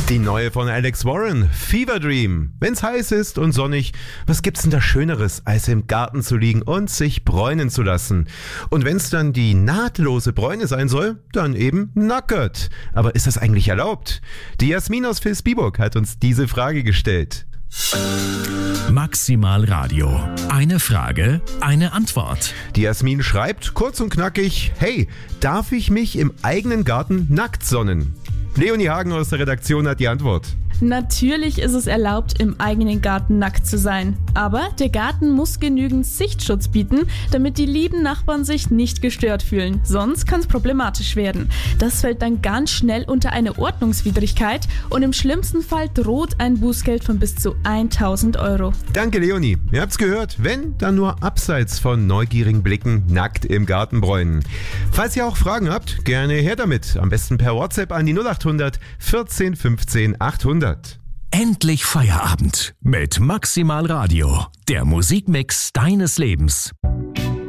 Die neue von Alex Warren, Fever Dream. Wenn's heiß ist und sonnig, was gibt's denn da Schöneres, als im Garten zu liegen und sich bräunen zu lassen? Und wenn's dann die nahtlose Bräune sein soll, dann eben nackert. Aber ist das eigentlich erlaubt? Die Jasmin aus Vilsbiburg hat uns diese Frage gestellt. Maximal Radio. Eine Frage, eine Antwort. Die Jasmin schreibt kurz und knackig: Hey, darf ich mich im eigenen Garten nackt sonnen? Leonie Hagen aus der Redaktion hat die Antwort. Natürlich ist es erlaubt, im eigenen Garten nackt zu sein. Aber der Garten muss genügend Sichtschutz bieten, damit die lieben Nachbarn sich nicht gestört fühlen. Sonst kann es problematisch werden. Das fällt dann ganz schnell unter eine Ordnungswidrigkeit und im schlimmsten Fall droht ein Bußgeld von bis zu 1.000 Euro. Danke, Leonie. Ihr habt's gehört. Wenn, dann nur abseits von neugierigen Blicken nackt im Garten bräunen. Falls ihr auch Fragen habt, gerne her damit. Am besten per WhatsApp an die 0800 14 15 800. Endlich Feierabend mit Maximal Radio. Der Musikmix deines Lebens.